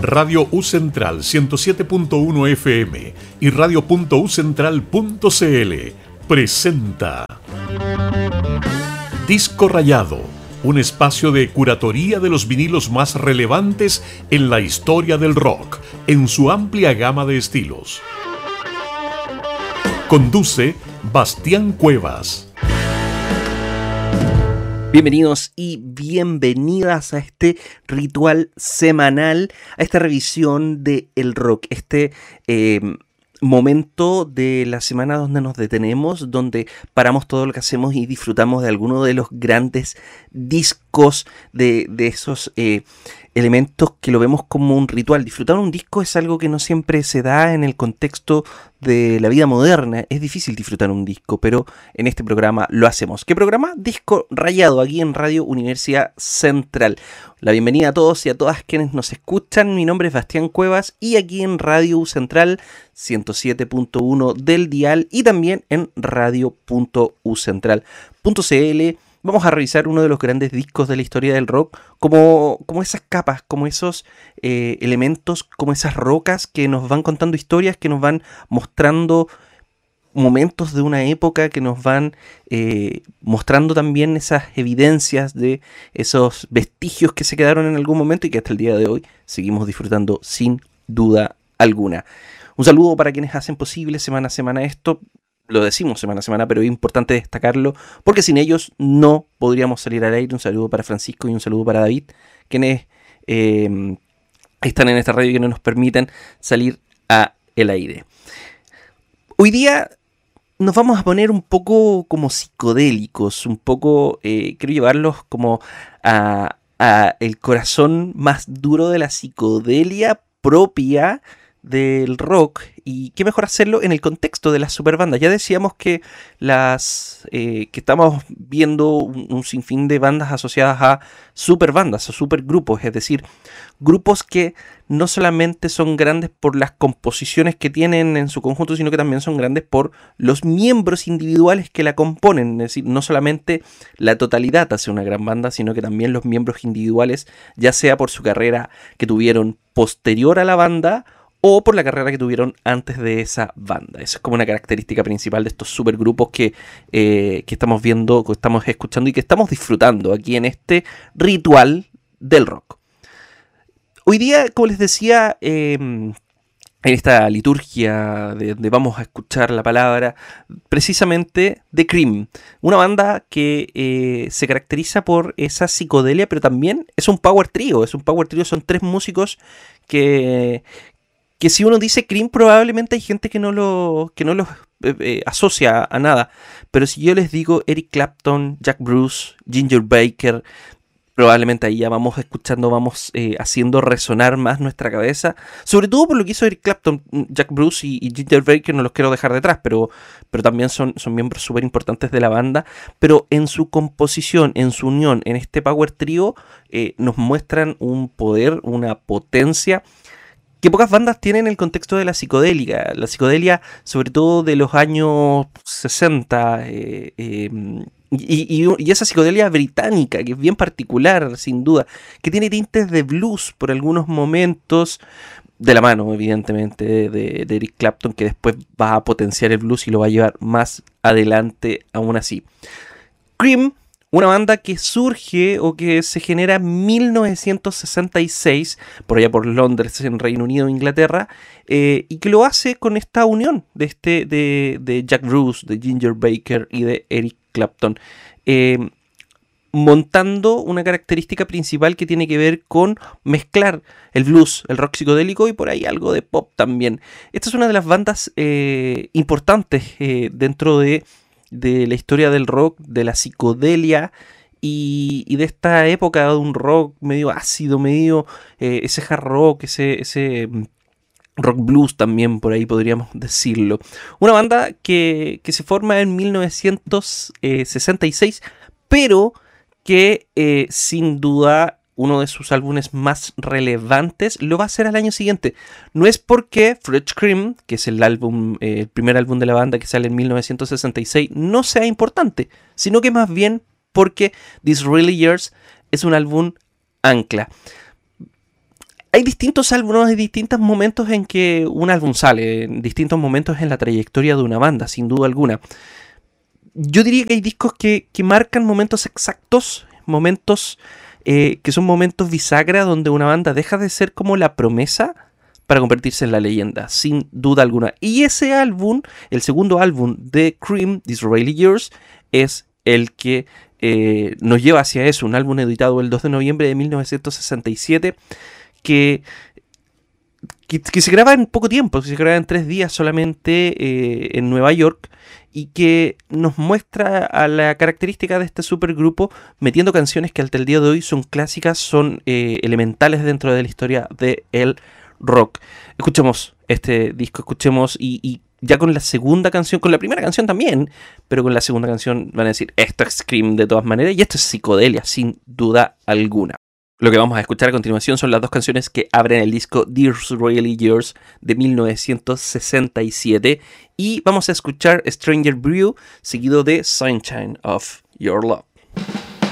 Radio U Central 107.1 FM y radio.ucentral.cl presenta Disco Rayado, un espacio de curatoría de los vinilos más relevantes en la historia del rock, en su amplia gama de estilos. Conduce Bastián Cuevas. Bienvenidos y bienvenidas a este ritual semanal, a esta revisión de el rock, este momento de la semana donde nos detenemos, donde paramos todo lo que hacemos y disfrutamos de alguno de los grandes discos, de esos elementos que lo vemos como un ritual. Disfrutar un disco es algo que no siempre se da en el contexto de la vida moderna. Es difícil disfrutar un disco, pero en este programa lo hacemos. ¿Qué programa? Disco Rayado, aquí en Radio Universidad Central. La bienvenida a todos y a todas quienes nos escuchan. Mi nombre es Bastián Cuevas y aquí en Radio Central 107.1 del dial y también en radio.ucentral.cl. Vamos a revisar uno de los grandes discos de la historia del rock, como esas capas, como esos elementos, como esas rocas que nos van contando historias, que nos van mostrando momentos de una época, que nos van mostrando también esas evidencias de esos vestigios que se quedaron en algún momento y que hasta el día de hoy seguimos disfrutando sin duda alguna. Un saludo para quienes hacen posible semana a semana esto. Lo decimos semana a semana, pero es importante destacarlo porque sin ellos no podríamos salir al aire. Un saludo para Francisco y un saludo para David, quienes están en esta radio y que no nos permiten salir al aire. Hoy día nos vamos a poner un poco como psicodélicos, un poco, quiero llevarlos como a el corazón más duro de la psicodelia propia del rock, y qué mejor hacerlo en el contexto de las superbandas. Ya decíamos que que estamos viendo un sinfín de bandas asociadas a superbandas, a supergrupos, es decir, grupos que no solamente son grandes por las composiciones que tienen en su conjunto, sino que también son grandes por los miembros individuales que la componen. Es decir, no solamente la totalidad hace una gran banda, sino que también los miembros individuales, ya sea por su carrera que tuvieron posterior a la banda o por la carrera que tuvieron antes de esa banda. Eso es como una característica principal de estos supergrupos que estamos viendo, que estamos escuchando y que estamos disfrutando aquí en este ritual del rock. Hoy día, como les decía, en esta liturgia donde vamos a escuchar la palabra, precisamente The Cream, una banda que se caracteriza por esa psicodelia, pero también es un power trio. Son tres músicos que si uno dice Cream, probablemente hay gente que no los asocia a nada. Pero si yo les digo Eric Clapton, Jack Bruce, Ginger Baker, probablemente ahí ya vamos escuchando, vamos haciendo resonar más nuestra cabeza. Sobre todo por lo que hizo Eric Clapton, Jack Bruce y Ginger Baker, no los quiero dejar detrás, pero también son miembros súper importantes de la banda. Pero en su composición, en su unión, en este power trio, nos muestran un poder, una potencia que pocas bandas tienen en el contexto de la psicodelia. La psicodelia, sobre todo de los años 60, y esa psicodelia británica, que es bien particular, sin duda, que tiene tintes de blues por algunos momentos, de la mano, evidentemente, de Eric Clapton, que después va a potenciar el blues y lo va a llevar más adelante aún así. Cream, una banda que surge o que se genera en 1966, por allá por Londres, en Reino Unido e Inglaterra, y que lo hace con esta unión de Jack Bruce, de Ginger Baker y de Eric Clapton, montando una característica principal que tiene que ver con mezclar el blues, el rock psicodélico y por ahí algo de pop también. Esta es una de las bandas importantes dentro de la historia del rock, de la psicodelia y de esta época de un rock medio ácido, medio ese hard rock, ese rock blues también, por ahí podríamos decirlo. Una banda que se forma en 1966, pero que sin duda uno de sus álbumes más relevantes lo va a hacer al año siguiente. No es porque Fresh Cream, que es el primer álbum de la banda que sale en 1966, no sea importante, sino que más bien porque These Really Years es un álbum ancla. Hay distintos álbumes, hay distintos momentos en que un álbum sale, en distintos momentos en la trayectoria de una banda, sin duda alguna. Yo diría que hay discos que marcan momentos exactos, momentos que son momentos bisagra donde una banda deja de ser como la promesa para convertirse en la leyenda, sin duda alguna. Y ese álbum, el segundo álbum de Cream, Disraeli Years, es el que nos lleva hacia eso, un álbum editado el 2 de noviembre de 1967 que se graba en poco tiempo, que se graba en 3 días solamente en Nueva York, y que nos muestra a la característica de este supergrupo metiendo canciones que hasta el día de hoy son clásicas, son elementales dentro de la historia del rock. Escuchemos este disco, escuchemos y ya con la segunda canción, con la primera canción también, pero con la segunda canción van a decir, esto es Scream de todas maneras, y esto es psicodelia, sin duda alguna. Lo que vamos a escuchar a continuación son las dos canciones que abren el disco Disraeli Years de 1967, y vamos a escuchar Stranger Brew seguido de Sunshine of Your Love.